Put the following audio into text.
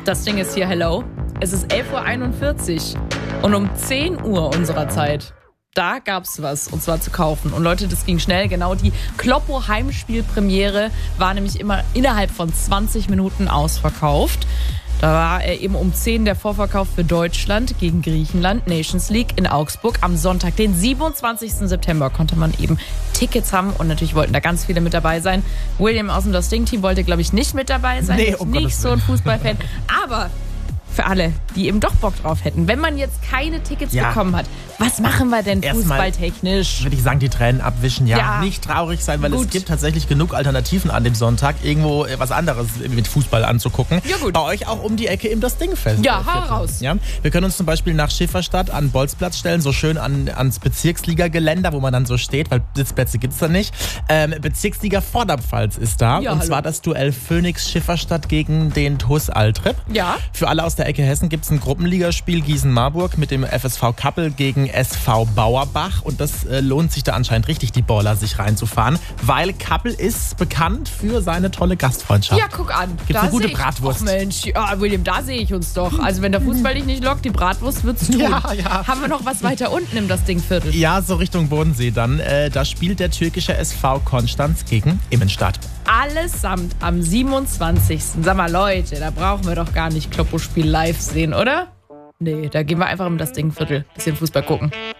Das Ding ist hier, hello. Es ist 11:41 Uhr und um 10 Uhr unserer Zeit, da gab's was, und zwar zu kaufen. Und Leute, das ging schnell. Genau, die Kloppo-Heimspielpremiere war nämlich immer innerhalb von 20 Minuten ausverkauft. Da war eben um 10 der Vorverkauf für Deutschland gegen Griechenland, Nations League in Augsburg. Am Sonntag, den 27. September, konnte man eben Tickets haben. Und natürlich wollten da ganz viele mit dabei sein. William aus dem Das Ding-Team wollte, glaube ich, nicht mit dabei sein. Nee, ist nicht so ein Fußballfan. Aber für alle, die eben doch Bock drauf hätten, wenn man jetzt keine Tickets bekommen hat, was machen wir denn fußballtechnisch? Würde ich sagen, die Tränen abwischen. Ja, nicht traurig sein, weil es gibt tatsächlich genug Alternativen an dem Sonntag, irgendwo was anderes mit Fußball anzugucken. Ja, gut. Bei euch auch um die Ecke im Das Ding-Fest. Ja, hau raus. Ja? Wir können uns zum Beispiel nach Schifferstadt an Bolzplatz stellen, so schön ans Bezirksliga-Geländer, wo man dann so steht, weil Sitzplätze gibt es da nicht. Bezirksliga Vorderpfalz ist da. Ja, und zwar das Duell Phoenix Schifferstadt gegen den TuS Altrip. Ja. Für alle aus der Ecke Hessen gibt es ein Gruppenligaspiel Gießen-Marburg mit dem FSV Kappel gegen SV Bauerbach. Und das lohnt sich da anscheinend richtig, die Baller sich reinzufahren, weil Kappel ist bekannt für seine tolle Gastfreundschaft. Ja, guck an. Gibt's eine gute Bratwurst. Ach Mensch, ja, William, da sehe ich uns doch. Also wenn der Fußball dich nicht lockt, die Bratwurst wird's tun. Ja. Haben wir noch was weiter unten im Das Ding-Viertel? Ja, so Richtung Bodensee dann. Da spielt der türkische SV Konstanz gegen Immenstadt. Allesamt am 27. Sag mal, Leute, da brauchen wir doch gar nicht Kloppo-Spiel live sehen, oder? Nee, da gehen wir einfach im Das Ding-Viertel. Bisschen Fußball gucken.